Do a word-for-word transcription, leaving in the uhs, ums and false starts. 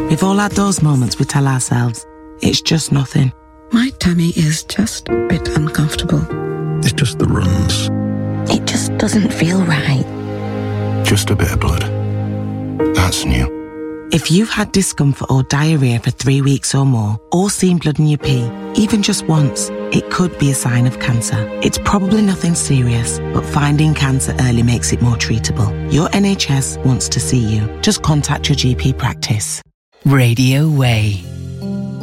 We've all had those moments we tell ourselves, it's just nothing. My tummy is just a bit uncomfortable. It's just the runs. It just doesn't feel right. Just a bit of blood. That's new. If you've had discomfort or diarrhea for three weeks or more, or seen blood in your pee, even just once, it could be a sign of cancer. It's probably nothing serious, but finding cancer early makes it more treatable. Your N H S wants to see you. Just contact your G P practice. Radio Way.